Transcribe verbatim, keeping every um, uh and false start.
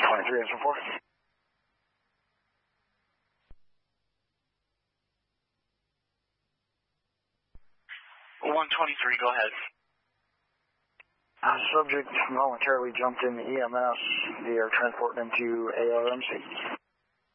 one twenty-three, answer four. one twenty-three, go ahead. Uh, subject voluntarily jumped in the E M S. They are transporting him to A R M C.